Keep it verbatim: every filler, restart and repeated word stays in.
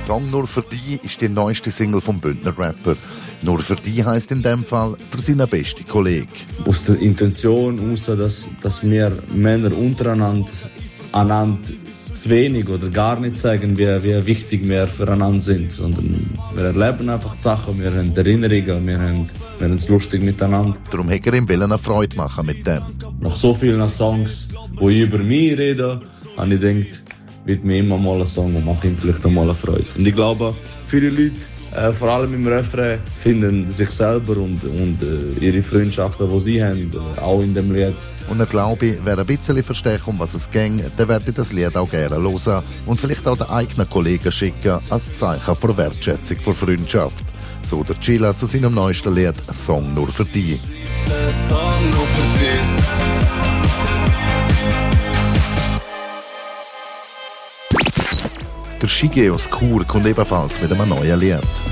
Song «Nur für dich» ist die neueste Single vom Bündner Rapper. «Nur für dich» heisst in dem Fall «für seinen besten Kollegen». Aus der Intention heraus, dass, dass wir Männer untereinander einander zu wenig oder gar nicht sagen, wie, wie wichtig wir füreinander sind. Sondern wir erleben einfach die Sachen, wir haben Erinnerungen, wir haben, wir haben es lustig miteinander. Darum hätte er ihm eine Freude machen mit dem. Nach so vielen Songs, die ich über mich rede, habe ich gedacht, wird mir immer mal ein Song und macht ihm vielleicht auch mal eine Freude. Und ich glaube, viele Leute, äh, vor allem im Refrain, finden sich selber und, und äh, ihre Freundschaften, die sie haben, äh, auch in dem Lied. Und ich glaube, wer ein bisschen versteht, um was es ging, der werde das Lied auch gerne hören und vielleicht auch den eigenen Kollegen schicken, als Zeichen für Wertschätzung für Freundschaft. So der Chilla zu seinem neuesten Lied «Ein Song nur für dich». Ein Song nur für dich. Der Shigeo Skur kommt ebenfalls mit einem neuen Lied.